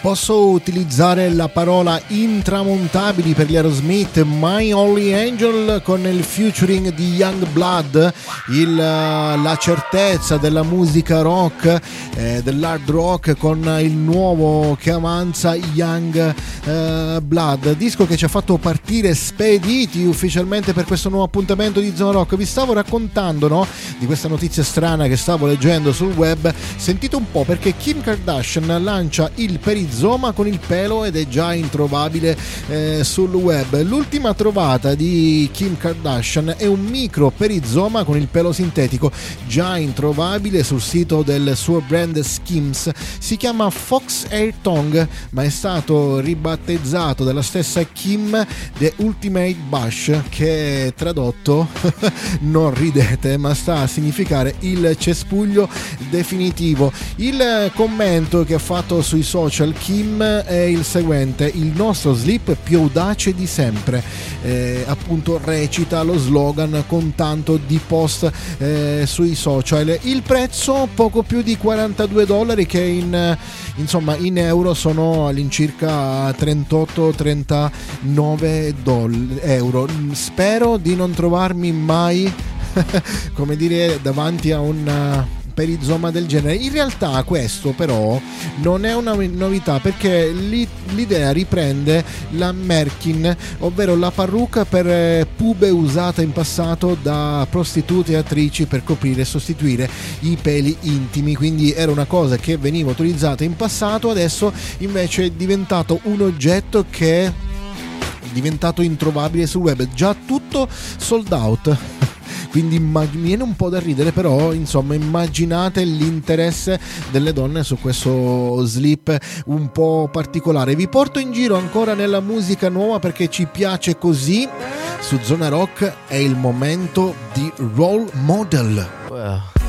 Posso utilizzare la parola intramontabili per gli Aerosmith, My Only Angel con il featuring di Youngblood, la certezza della musica rock, dell'hard rock con il nuovo che avanza Youngblood, disco che ci ha fatto partire spediti ufficialmente per questo nuovo appuntamento di Zona Rock. Vi stavo raccontando, no, di questa notizia strana che stavo leggendo sul web. Sentite un po', perché Kim Kardashian lancia il perizoma con il pelo ed è già introvabile sul web. L'ultima trovata di Kim Kardashian è un micro perizoma con il pelo sintetico, già introvabile sul sito del suo brand Skims. Si chiama Fox Hair Tongue, ma è stato ribattezzato dalla stessa Kim The Ultimate Bush, che tradotto non ridete, ma sta a significare il cespuglio definitivo. Il commento che ha fatto sui social Kim è il seguente: il nostro slip più audace di sempre, appunto recita lo slogan con tanto di post sui social. Il prezzo poco più di $42, che in euro sono all'incirca 38-39 euro. Spero di non trovarmi mai come dire davanti a un perizoma del genere. In realtà questo però non è una novità, perché l'idea riprende la Merkin, ovvero la parrucca per pube usata in passato da prostitute e attrici per coprire e sostituire i peli intimi. Quindi era una cosa che veniva utilizzata in passato, adesso invece è diventato un oggetto che è diventato introvabile sul web, già tutto sold out. Quindi mi viene un po' da ridere, però insomma immaginate l'interesse delle donne su questo slip un po' particolare. Vi porto in giro ancora nella musica nuova perché ci piace così. Su Zona Rock è il momento di Role Model.